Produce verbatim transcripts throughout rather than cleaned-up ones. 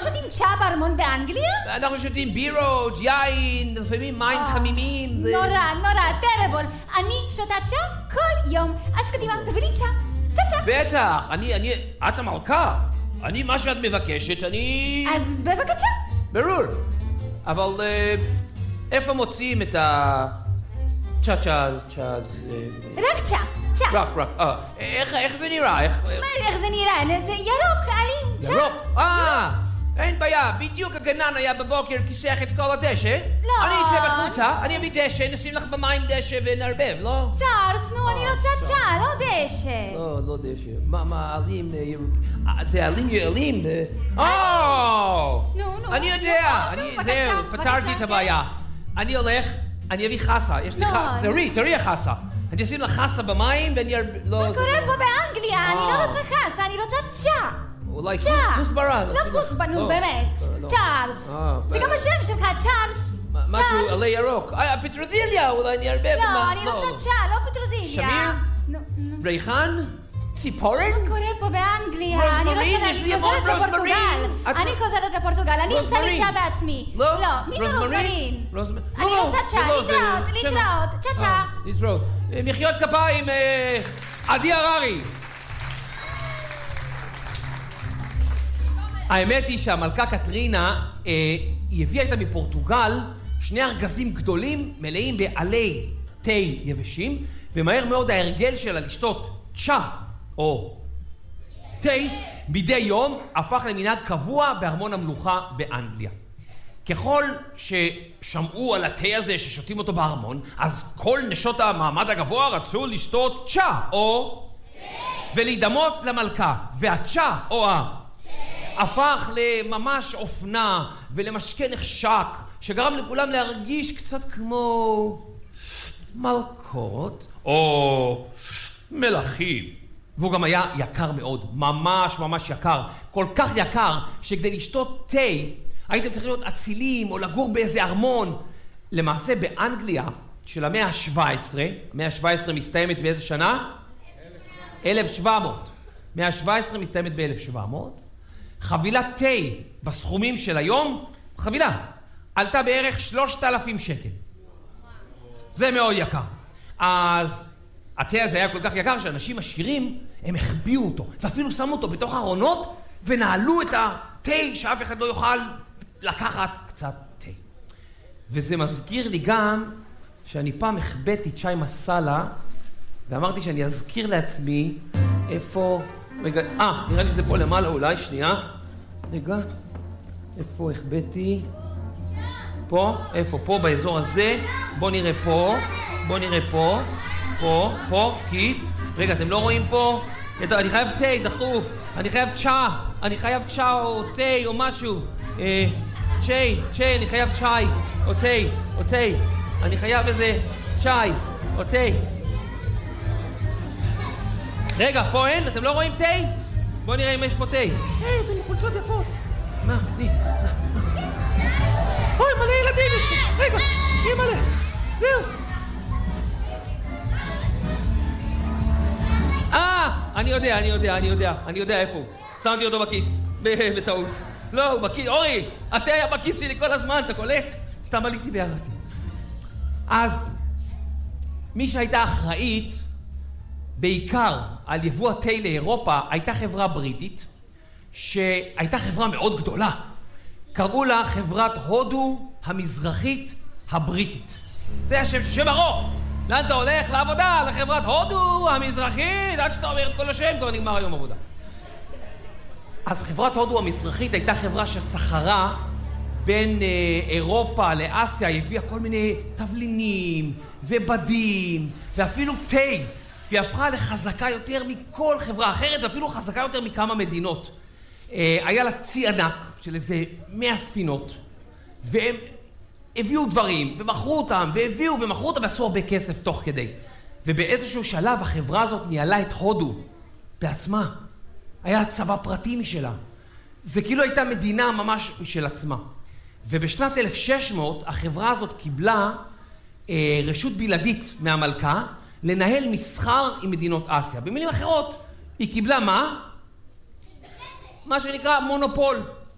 שותים צ'ה בארמון באנגליה? אנחנו שותים בירות, יין, לפעמים מים חמימים. נורא, נורא, טרבול. אני שותה צ'ה כל יום. אז קדימה, תביא לי צ'ה. צ'ה צ'ה. בטח, אני, אני, את המלכה. אני, מה שאת מבקשת, אני... אז בבקשה. ברור. אבל איפה מוצאים את ה... צ'ה צ'ה, צ'ה... רק צ'ה, צ'ה. רק, רק. איך, איך זה נראה? איך... מה, איך זה נראה? זה ירוק, עלים, צ'ה. ירוק? אה, אין בעיה. בדיוק הגנן היה בבוקר כיסח את כל הדשא. לא. אני אצא בחוצה, אני אביא דשא, נשים לך במים דשא ונערבב, לא? צ'ארלס, נו, אני רוצה צ'ה, לא דשא. לא, לא דשא. מה, מה, עלים ירוקים? זה עלים יעלים? או! נו, נו. אני יודע, זהו, פתרתי את הבעיה. אני הולך, אני אביא חסה, יש לי חסה, תראי, תראי החסה. אני אשים לך חסה במים ואני... מה קורה פה באנגליה? אני לא רוצה חסה, אני רוצה צ'ה. אולי צ'ה. כוסברה. לא כוסברה, נו באמת. צ'ארלס. וגם השם שלך, צ'ארלס. משהו עלי ירוק. פטרוזיליה, אולי אני ארבב. לא, אני רוצה צ'ה, לא פטרוזיליה. שמיר? ריחן? ציפורן? מה קורה פה באנגליה? רוזמרין, יש לי המון רוזמרין. אני חוזרת לפורטוגל, אני אמצא לי צ'ה בעצמי. לא, מי זה רוזמרין? אני לא, רוצה צ'ה, להתראות, להתראות, צ'ה צ'ה. להתראות. מחיאות כפיים, עדי הררי. האמת היא שהמלכה קטרינה, היא הביאה איתה מפורטוגל שני ארגזים גדולים מלאים בעלי תה יבשים, ומהר מאוד ההרגל שלה לשתות צ'ה או תה מדי יום הפך למנהג קבוע בארמון המלוכה באנגליה. ככל ששמעו על התה הזה ששותים אותו בארמון, אז כל נשות המעמד הגבוה רצו לשתות צ'ה או ולהידמות למלכה, והצ'ה או ה הפך לממש אופנה ולמשקה נחשק שגרם לכולם להרגיש קצת כמו מלכות או מלכים. והוא גם היה יקר מאוד, ממש ממש יקר, כל כך יקר שכדי לשתות תה הייתם צריכים להיות אצילים או לגור באיזה ארמון. למעשה באנגליה של המאה ה-שבע עשרה, המאה ה-שבע עשרה מסתיימת באיזה שנה? אלף שבע מאות. המאה ה-שבע עשרה מסתיימת ב-אלף שבע מאות. חבילת תה בסכומים של היום, חבילה, עלתה בערך שלושת אלפים שקל. זה מאוד יקר. אז התה הזה היה כל כך יקר שאנשים עשירים, הם החביאו אותו, ואפילו שמו אותו בתוך ארונות, ונעלו את התה שאף אחד לא יוכל לקחת קצת תה. וזה מזכיר לי גם שאני פעם החבאתי צ'אי מסאלה, ואמרתי שאני אזכיר לעצמי איפה... רגע, אה, נראה לי זה פה למעלה אולי, שנייה. רגע, איפה החבאתי? פה, איפה? פה באזור הזה. בוא נראה פה, בוא נראה פה, פה, פה, כיף. רגע, אתם לא רואים פה? אני חייב תה, דחוף. אני חייב צ'ה, אני חייב צ'ה או תה או משהו. אה, צ'י, צ'י, אני חייב צ'י או תה, או תה. אני חייב איזה צ'י או תה. רגע, פה אין? אתם לא רואים תה? בואו נראה אם יש פה תה. היי, אתם חולצות יפות. מה? ני. אוי, מלא ילדים יש לי. רגע, תהיה מלא. זהו. אה, אני יודע, אני יודע, אני יודע. אני יודע איפה הוא. שמתי אותו בכיס. בטעות. לא, הוא בכיס. אורי, התה היה בכיס שלי כל הזמן, אתה קולט? סתם עליתי וירדתי. אז, מי שהייתה אחראית בעיקר על יבוא התה לאירופה הייתה חברה בריטית שהייתה חברה מאוד גדולה. קראו לה חברת הודו המזרחית הבריטית. זה היה שם, שם ארוך. לאן אתה הולך? לעבודה, לחברת הודו המזרחית, עד שאתה אומר את כל השם, כבר נגמר היום עבודה. אז חברת הודו המזרחית הייתה חברה שסחרה בין אירופה לאסיה, היא הביאה כל מיני תבלינים ובדים ואפילו תה. והיא הפכה לחזקה יותר מכל חברה אחרת, ואפילו חזקה יותר מכמה מדינות. היה לה צי ענק של איזה מאה ספינות, והם הביאו דברים, ומכרו אותם, והביאו ומכרו אותם, ועשו הרבה כסף תוך כדי. ובאיזשהו שלב החברה הזאת ניהלה את הודו בעצמה. היה לה צבא פרטי משלה. זה כאילו הייתה מדינה ממש משל עצמה. ובשנת אלף ושש מאות החברה הזאת קיבלה אה, רשות בלעדית מהמלכה, לנהל מסחר עם מדינות אסיה. במילים אחרות, היא קיבלה מה? מה שנקרא מונופול.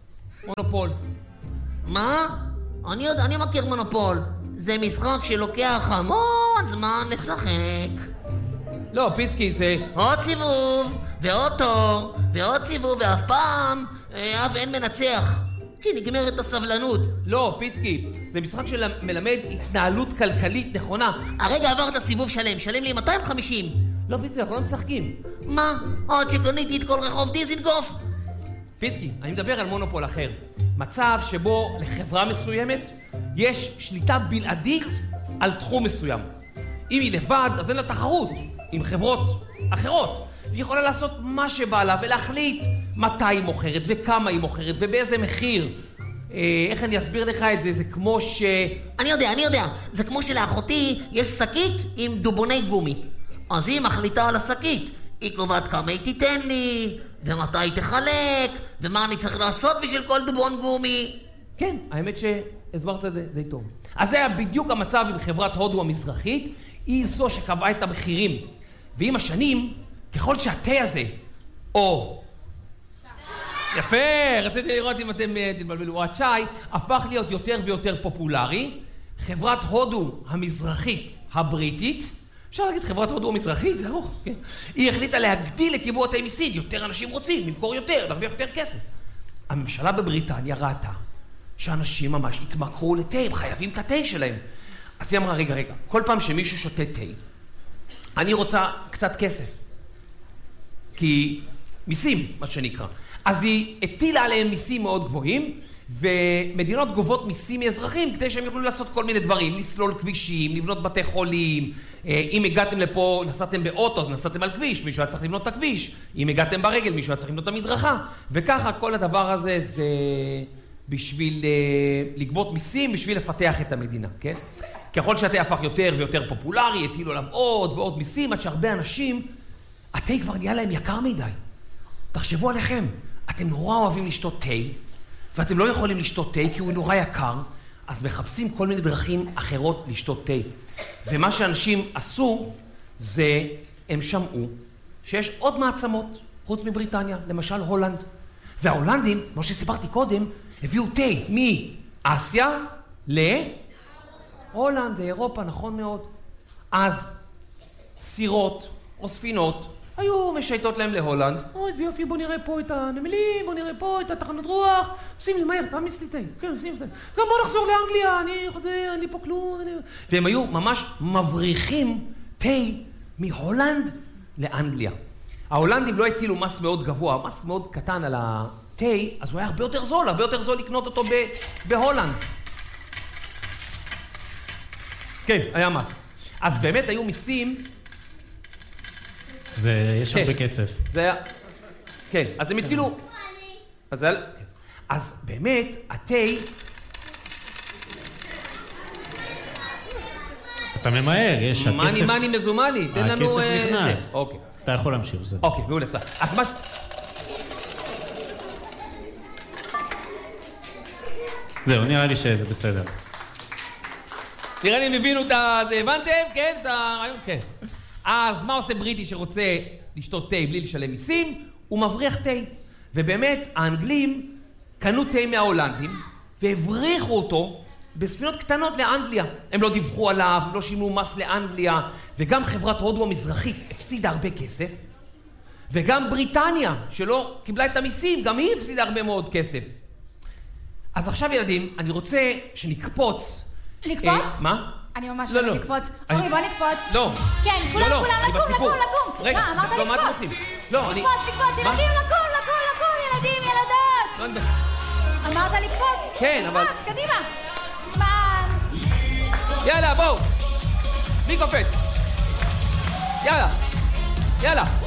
מונופול. מה? אני יודע, אני מכיר מונופול. זה משחק שלוקח המון זמן לשחק. לא, פיצקי, זה... עוד סיבוב, ועוד תור, ועוד סיבוב, ואף פעם, אה, אף אין מנצח. כי נגמרת הסבלנות. לא, פיצקי, זה משחק שמלמד התנהלות כלכלית נכונה. הרגע עברת סיבוב שלם, שלם לי מאתיים וחמישים. לא, פיצקי, אנחנו לא משחקים. מה? עוד שקניתי את כל רחוב דיזינגוף? פיצקי, אני מדבר על מונופול אחר. מצב שבו לחברה מסוימת יש שליטה בלעדית על תחום מסוים. אם היא לבד, אז אין לה תחרות עם חברות אחרות. והיא יכולה לעשות מה שבא לה ולהחליט מתי היא מוכרת וכמה היא מוכרת ובאיזה מחיר. אה, איך אני אסביר לך את זה? זה כמו ש... אני יודע, אני יודע. זה כמו שלאחותי יש שקית עם דובוני גומי. אז היא מחליטה על השקית. היא קובעת כמה היא תיתן לי, ומתי היא תחלק, ומה אני צריך לעשות בשביל כל דובון גומי. כן, האמת שהסברת את זה די טוב. אז זה היה בדיוק המצב עם חברת הודו המזרחית. היא זו שקבעה את המחירים. ועם השנים, ככל שהתה הזה, או... יפה, רציתי לראות אם אתם תתבלבלו. הצ'אי הפך להיות יותר ויותר פופולרי. חברת הודו המזרחית הבריטית, אפשר להגיד חברת הודו המזרחית, זה ארוך, כן? היא החליטה להגדיל את יבוא התה מסין. יותר אנשים רוצים למכור יותר, להרוויח יותר כסף. הממשלה בבריטניה ראתה שאנשים ממש התמכרו לתה, הם חייבים את התה שלהם. אז היא אמרה, רגע, רגע, כל פעם שמישהו שותה תה, אני רוצה קצת כסף. כי מיסים, מה שנקרא. אז היא הטילה עליהם מיסים מאוד גבוהים, ומדינות גובות מיסים מאזרחים כדי שהם יוכלו לעשות כל מיני דברים, לסלול כבישים, לבנות בתי חולים. אם הגעתם לפה, נסעתם באוטו, אז נסעתם על כביש, מישהו היה צריך לבנות את הכביש. אם הגעתם ברגל, מישהו היה צריך לבנות את המדרכה. וככה כל הדבר הזה זה בשביל לגבות מיסים, בשביל לפתח את המדינה, כן? ככל שהתה הפך יותר ויותר פופולרי, הטילו עליו עוד ועוד מיסים, עד שהרבה אנשים, התה כבר נהיה להם יקר מדי. תחשבו עליכם, אתם נורא אוהבים לשתות תה, ואתם לא יכולים לשתות תה כי הוא נורא יקר, אז מחפשים כל מיני דרכים אחרות לשתות תה. ומה שאנשים עשו, זה הם שמעו שיש עוד מעצמות חוץ מבריטניה, למשל הולנד. וההולנדים, כמו שסיפרתי קודם, הביאו תה מאסיה להולנד, לאירופה, נכון מאוד. אז סירות או ספינות היו משייטות להם להולנד. אוי, זה יופי, בוא נראה פה את הנמלים, בוא נראה פה את התחנות רוח. שים לי מהר, תעמיס לי תה. כן, שים לי תה. גם בוא נחזור לאנגליה, אני חוזר, אין לי פה כלום. אני... והם היו ממש מבריחים תה מהולנד לאנגליה. ההולנדים לא הטילו מס מאוד גבוה, מס מאוד קטן על התה, אז הוא היה הרבה יותר זול, הרבה יותר זול לקנות אותו ב- בהולנד. כן, היה מס. אז באמת היו מיסים... ויש הרבה כסף. זה היה... כן, אז הם התחילו... אז זה היה... אז באמת, התה... אתה ממהר, יש הכסף... מאני מאני מזומני, תן לנו... הכסף נכנס. אוקיי. אתה יכול להמשיך, זה. אוקיי, מעולה. אז מה... זהו, נראה לי שזה בסדר. נראה לי הם הבינו את זה, הבנתם? כן, את הרעיון? כן. אז מה עושה בריטי שרוצה לשתות תה בלי לשלם מיסים? הוא מבריח תה. ובאמת, האנגלים קנו תה מההולנדים והבריחו אותו בספינות קטנות לאנגליה. הם לא דיווחו עליו, הם לא שינו מס לאנגליה, וגם חברת הודו המזרחית הפסידה הרבה כסף, וגם בריטניה, שלא קיבלה את המיסים, גם היא הפסידה הרבה מאוד כסף. אז עכשיו ילדים, אני רוצה שנקפוץ... לקפוץ? מה? אני ממש לא, לא לא. לקפוץ. אני- אורי, בוא נקפוץ. לא. כן, כולם, לא, כולם, אני לקום, בסיפור. לקום, לקום. רגע, מה, אמרת לא, מה אתם לקפוץ? עושים? לא, אני... לקפוץ, לקפוץ, מה? ילדים, לקום, לקום, לקום, ילדים, ילדות. לא, אני... אמרת לקפוץ? כן, אבל... קפוץ, קדימה. זמן. יאללה, בואו. מי קופץ? יאללה. יאללה.